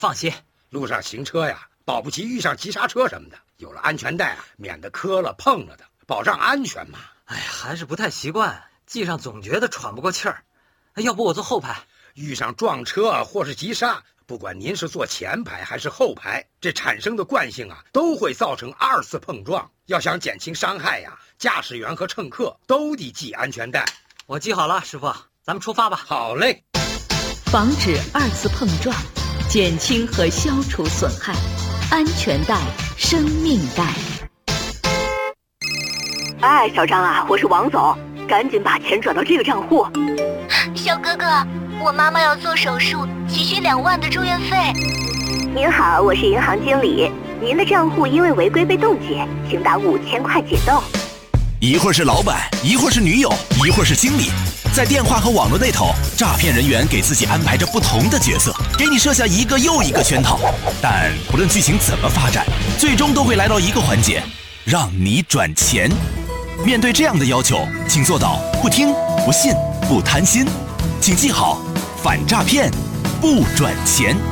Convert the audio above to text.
放心， 路上行车呀，保不齐遇上急刹车什么的，有了安全带啊，免得磕了碰了的，保障安全嘛。 哎呀，还是不太习惯，系上总觉得喘不过气儿。要不我坐后排？ 遇上撞车或是急刹，不管您是坐前排还是后排，这产生的惯性啊，都会造成2次碰撞。要想减轻伤害呀，驾驶员和乘客都得系安全带。 我系好了，师傅，咱们出发吧。 好嘞。 防止2次碰撞，减轻和消除损害，安全带，生命带。 哎，小张啊，我是王总，赶紧把钱转到这个账户。 小哥哥，我妈妈要做手术，急需2万的住院费。 您好，我是银行经理，您的账户因为违规被冻结，请打5000块解冻。 一会儿是老板，一会儿是女友，一会儿是经理，在电话和网络那头，诈骗人员给自己安排着不同的角色，给你设下一个又一个圈套。但不论剧情怎么发展，最终都会来到一个环节，让你转钱。面对这样的要求，请做到不听、不信、不贪心。请记好，反诈骗，不转钱。